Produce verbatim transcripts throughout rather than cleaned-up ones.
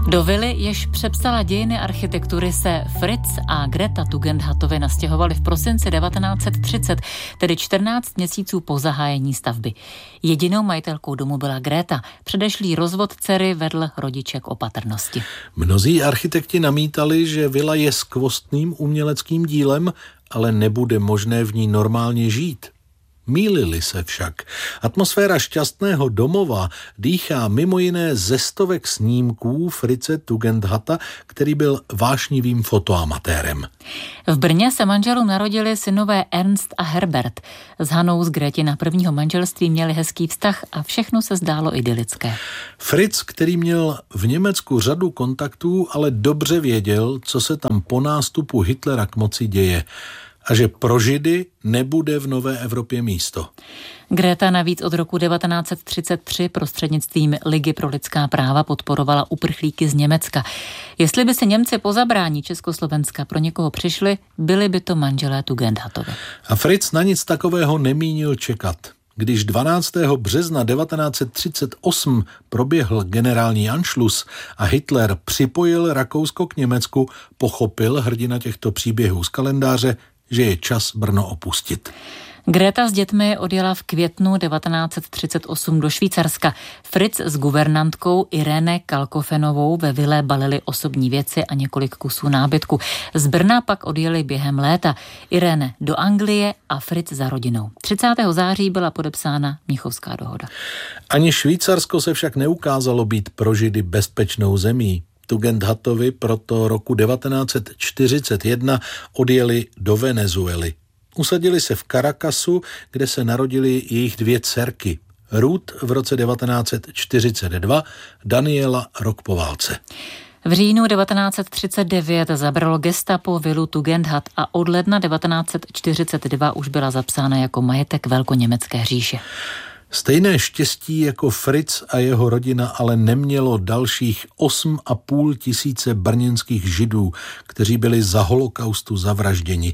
Do vily, jež přepsala dějiny architektury, se Fritz a Greta Tugendhatovi nastěhovali v prosinci devatenáct set třicet, tedy čtrnáct měsíců po zahájení stavby. Jedinou majitelkou domu byla Greta. Předešlý rozvod dcery vedl rodiče k opatrnosti. Mnozí architekti namítali, že vila je skvostným uměleckým dílem, ale nebude možné v ní normálně žít. Mýlili se však. Atmosféra šťastného domova dýchá mimo jiné ze stovek snímků Fritze Tugendhata, který byl vášnivým fotoamatérem. V Brně se manželům narodili synové Ernst a Herbert. S Hanou z Gretina prvního manželství měli hezký vztah a všechno se zdálo idylické. Fritz, který měl v Německu řadu kontaktů, ale dobře věděl, co se tam po nástupu Hitlera k moci děje. A že pro Židy nebude v nové Evropě místo. Greta navíc od roku devatenáct set třicet tři prostřednictvím Ligy pro lidská práva podporovala uprchlíky z Německa. Jestli by se Němci po zabrání Československa pro někoho přišli, byli by to manželé Tugendhatovi. A Fritz na nic takového nemínil čekat. Když dvanáctého března devatenáct set třicet osm proběhl generální Anschluss a Hitler připojil Rakousko k Německu, pochopil hrdina těchto příběhů z kalendáře, že je čas Brno opustit. Greta s dětmi odjela v květnu devatenáct set třicet osm do Švýcarska. Fritz s guvernantkou Irene Kalkofenovou ve vile balili osobní věci a několik kusů nábytku. Z Brna pak odjeli během léta. Irene do Anglie a Fritz za rodinou. třicátého září byla podepsána Mnichovská dohoda. Ani Švýcarsko se však neukázalo být pro Židy bezpečnou zemí. Tugendhatovi proto roku devatenáct set čtyřicet jedna odjeli do Venezuely. Usadili se v Caracasu, kde se narodily jejich dvě dcerky. Ruth v roce devatenáct set čtyřicet dva, Daniela rok po válce. V říjnu devatenáct set třicet devět zabralo gestapo vilu Tugendhat a od ledna devatenáct set čtyřicet dva už byla zapsána jako majetek Velkoněmecké říše. Stejné štěstí jako Fritz a jeho rodina ale nemělo dalších osm a půl tisíce brněnských Židů, kteří byli za holokaustu zavražděni.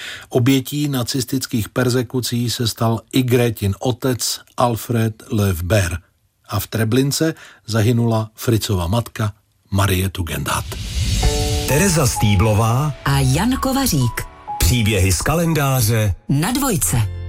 Obětí nacistických perzekucí se stal i Gretin otec Alfred Löwbeer a v Treblince zahynula Fritzova matka Marie Tugendhat. Tereza Stýblová a Jan Kovařík. Příběhy z kalendáře na Dvojce.